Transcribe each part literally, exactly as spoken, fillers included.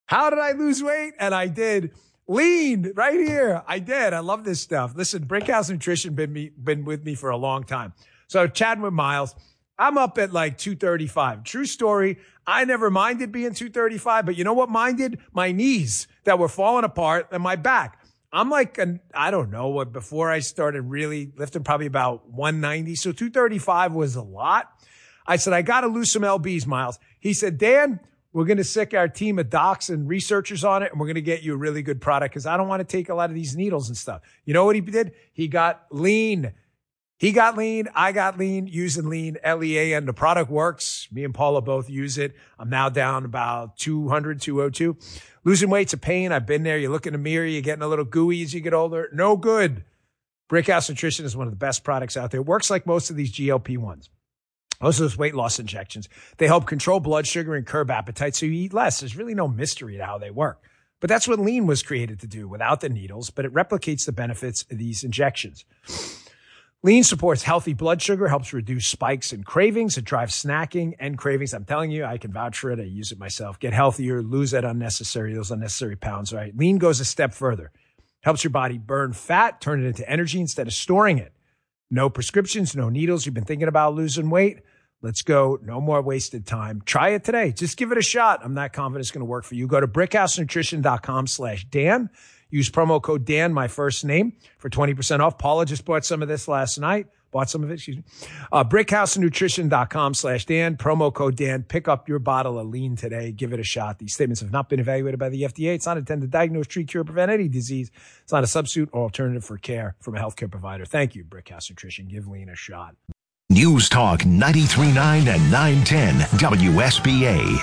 How did I lose weight? And I did. Lean right here. I did. I love this stuff. Listen, Brickhouse Nutrition been me, been with me for a long time. So chatting with Miles, I'm up at like two thirty-five. True story. I never minded being two thirty-five, but you know what minded? My knees that were falling apart and my back. I'm like, an, I don't know what, before I started really lifting, probably about one ninety. So two thirty-five was a lot. I said, I got to lose some L Bs, Miles. He said, Dan, we're going to sick our team of docs and researchers on it, and we're going to get you a really good product because I don't want to take a lot of these needles and stuff. You know what he did? He got lean. He got lean. I got lean using lean, L E A N. The product works. Me and Paula both use it. I'm now down about two hundred, two oh two. Losing weight's a pain. I've been there. You look in the mirror, you're getting a little gooey as you get older. No good. Brickhouse Nutrition is one of the best products out there. It works like most of these G L P ones. Most of those weight loss injections. They help control blood sugar and curb appetite so you eat less. There's really no mystery to how they work. But that's what lean was created to do without the needles, but it replicates the benefits of these injections. Lean supports healthy blood sugar, helps reduce spikes and cravings. It drives snacking and cravings. I'm telling you, I can vouch for it. I use it myself. Get healthier, lose that unnecessary, those unnecessary pounds, right? Lean goes a step further. Helps your body burn fat, turn it into energy instead of storing it. No prescriptions, no needles. You've been thinking about losing weight? Let's go. No more wasted time. Try it today. Just give it a shot. I'm not confident it's going to work for you. Go to brickhousenutrition.com slash Dan. Use promo code Dan, my first name, for twenty percent off. Paula just bought some of this last night. Bought some of it, excuse me. Uh, brickhousenutrition.com slash Dan. Promo code Dan. Pick up your bottle of lean today. Give it a shot. These statements have not been evaluated by the F D A. It's not intended to diagnose, treat, cure, prevent any disease. It's not a substitute or alternative for care from a healthcare provider. Thank you, Brickhouse Nutrition. Give lean a shot. News Talk ninety-three point nine and nine ten W S B A.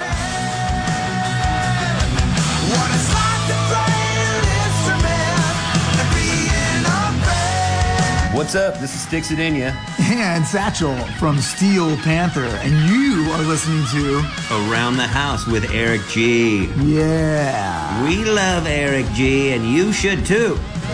What's up? This is Sticks Adenia. And Satchel from Steel Panther. And you are listening to Around the House with Eric G. Yeah. We love Eric G, and you should too.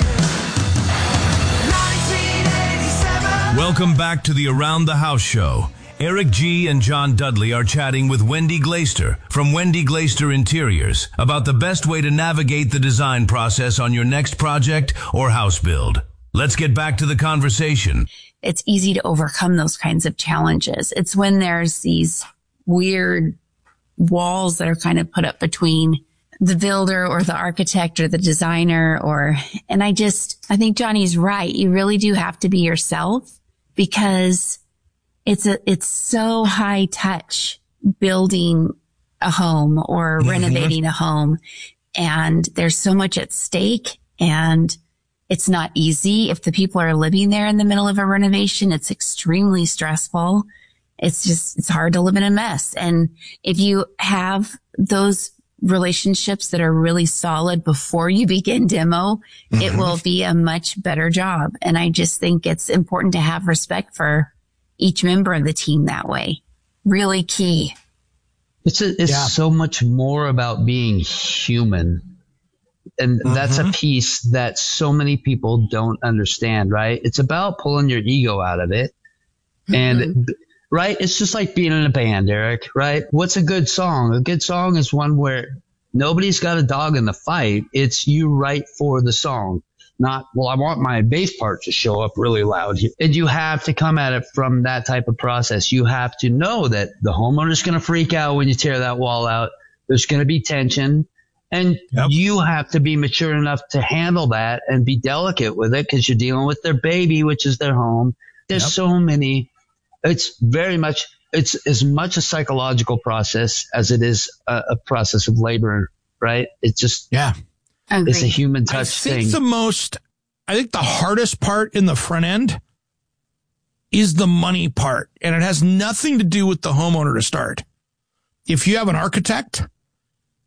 Welcome back to the Around the House show. Eric G. and John Dudley are chatting with Wendy Glaister from Wendy Glaister Interiors about the best way to navigate the design process on your next project or house build. Let's get back to the conversation. It's easy to overcome those kinds of challenges. It's when there's these weird walls that are kind of put up between the builder or the architect or the designer or, and I just, I think Johnny's right. You really do have to be yourself because it's a, it's so high touch building a home or mm-hmm. renovating a home. And there's so much at stake and it's not easy. If the people are living there in the middle of a renovation, it's extremely stressful. It's just, it's hard to live in a mess. And if you have those relationships that are really solid before you begin demo, mm-hmm. it will be a much better job. And I just think it's important to have respect for each member of the team that way. Really key. It's a, it's yeah. so much more about being human. And mm-hmm. that's a piece that so many people don't understand, right? It's about pulling your ego out of it. Mm-hmm. And, right, it's just like being in a band, Eric, right? What's a good song? A good song is one where nobody's got a dog in the fight. It's you write for the song, not, well, I want my bass part to show up really loud. And you have to come at it from that type of process. You have to know that the homeowner's going to freak out when you tear that wall out. There's going to be tension. And yep. you have to be mature enough to handle that and be delicate with it because you're dealing with their baby, which is their home. There's yep. so many. It's very much, it's as much a psychological process as it is a, a process of labor, right? It's just, yeah, it's a human touch I think thing. The most, I think the hardest part in the front end is the money part. And it has nothing to do with the homeowner to start. If you have an architect